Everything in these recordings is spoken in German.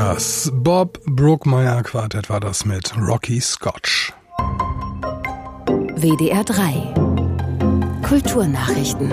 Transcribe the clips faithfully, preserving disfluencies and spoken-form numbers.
Das Bob Brookmeyer Quartett war das mit Rocky Scotch. W D R drei Kulturnachrichten.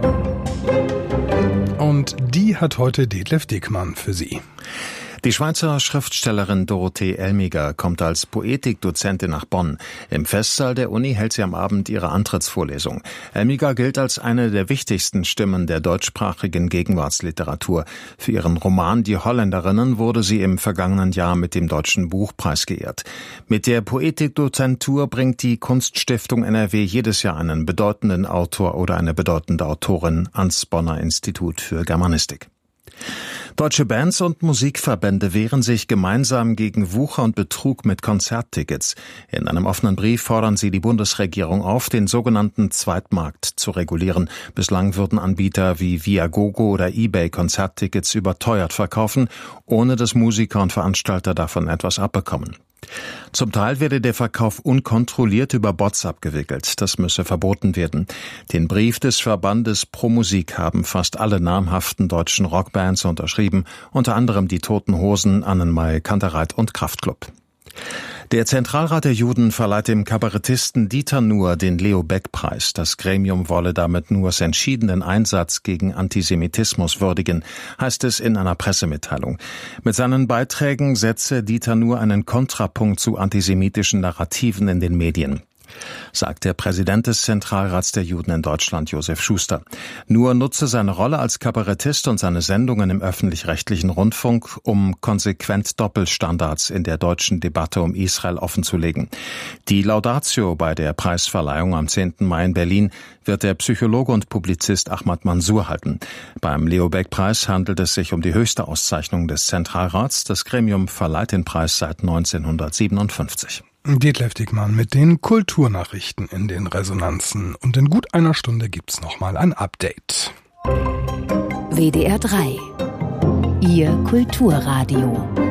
Und die hat heute Detlef Dickmann für Sie. Die Schweizer Schriftstellerin Dorothee Elmiger kommt als Poetikdozentin nach Bonn. Im Festsaal der Uni hält sie am Abend ihre Antrittsvorlesung. Elmiger gilt als eine der wichtigsten Stimmen der deutschsprachigen Gegenwartsliteratur. Für ihren Roman Die Holländerinnen wurde sie im vergangenen Jahr mit dem Deutschen Buchpreis geehrt. Mit der Poetikdozentur bringt die Kunststiftung N R W jedes Jahr einen bedeutenden Autor oder eine bedeutende Autorin ans Bonner Institut für Germanistik. Deutsche Bands und Musikverbände wehren sich gemeinsam gegen Wucher und Betrug mit Konzerttickets. In einem offenen Brief fordern sie die Bundesregierung auf, den sogenannten Zweitmarkt zu regulieren. Bislang würden Anbieter wie Viagogo oder eBay Konzerttickets überteuert verkaufen, ohne dass Musiker und Veranstalter davon etwas abbekommen. Zum Teil werde der Verkauf unkontrolliert über Bots abgewickelt. Das müsse verboten werden. Den Brief des Verbandes Pro Musik haben fast alle namhaften deutschen Rockbands unterschrieben, unter anderem die Toten Hosen, Annenmai, Kantereit und Kraftklub. Der Zentralrat der Juden verleiht dem Kabarettisten Dieter Nuhr den Leo-Beck-Preis. Das Gremium wolle damit Nuhrs entschiedenen Einsatz gegen Antisemitismus würdigen, heißt es in einer Pressemitteilung. Mit seinen Beiträgen setze Dieter Nuhr einen Kontrapunkt zu antisemitischen Narrativen in den Medien, sagt der Präsident des Zentralrats der Juden in Deutschland, Josef Schuster. Nuhr nutze seine Rolle als Kabarettist und seine Sendungen im öffentlich-rechtlichen Rundfunk, um konsequent Doppelstandards in der deutschen Debatte um Israel offenzulegen. Die Laudatio bei der Preisverleihung am zehnten Mai in Berlin wird der Psychologe und Publizist Ahmad Mansour halten. Beim Leo-Beck-Preis handelt es sich um die höchste Auszeichnung des Zentralrats. Das Gremium verleiht den Preis seit neunzehnhundertsiebenundfünfzig. Detlef Dickmann mit den Kulturnachrichten in den Resonanzen. Und in gut einer Stunde gibt's nochmal ein Update. W D R drei Ihr Kulturradio.